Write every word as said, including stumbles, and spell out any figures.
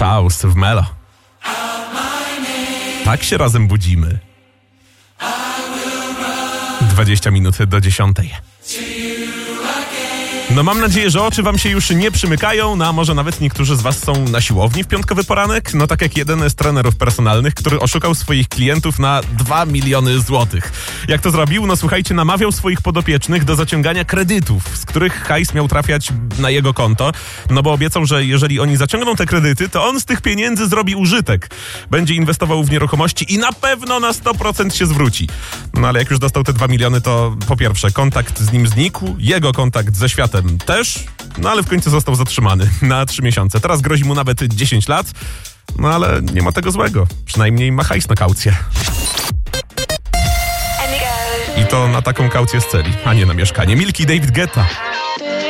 Schaus w Melo. Tak się razem budzimy. dwadzieścia minut do dziesiątej. No mam nadzieję, że oczy wam się już nie przymykają, no a może nawet niektórzy z was są na siłowni w piątkowy poranek? No tak jak jeden z trenerów personalnych, który oszukał swoich klientów na dwa miliony złotych. Jak to zrobił? No słuchajcie, namawiał swoich podopiecznych do zaciągania kredytów, z których hajs miał trafiać na jego konto, no bo obiecał, że jeżeli oni zaciągną te kredyty, to on z tych pieniędzy zrobi użytek. Będzie inwestował w nieruchomości i na pewno na sto procent się zwróci. No ale jak już dostał te dwa miliony, to po pierwsze kontakt z nim znikł, jego kontakt ze światem też, no ale w końcu został zatrzymany na trzy miesiące. Teraz grozi mu nawet dziesięć lat, no ale nie ma tego złego. Przynajmniej ma hajs na kaucję. I to na taką kaucję z celi, a nie na mieszkanie. Milki, David Guetta.